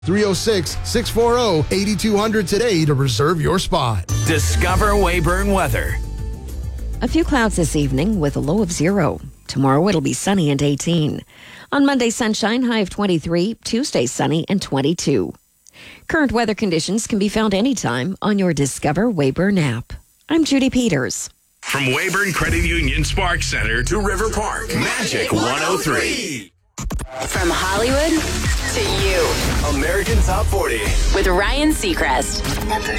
306-640-8200 today to reserve your spot. Discover Weyburn weather. A few clouds this evening with a low of 0. Tomorrow it'll be sunny and 18. On Monday, sunshine, high of 23. Tuesday, sunny and 22. Current weather conditions can be found anytime on your Discover Weyburn app. I'm Judy Peters. From Weyburn Credit Union Spark Center to River Park, Magic 103. From Hollywood to you. American Top 40. With Ryan Seacrest.